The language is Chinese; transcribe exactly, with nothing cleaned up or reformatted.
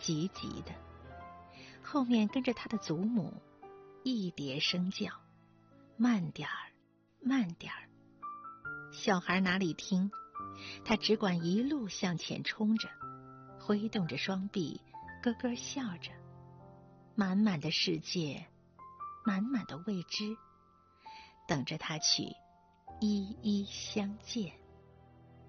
急急的，后面跟着他的祖母，一叠声叫：慢点儿，慢点儿。小孩哪里听，他只管一路向前冲着，挥动着双臂，咯咯笑着。满满的世界，满满的未知，等着他去一一相见。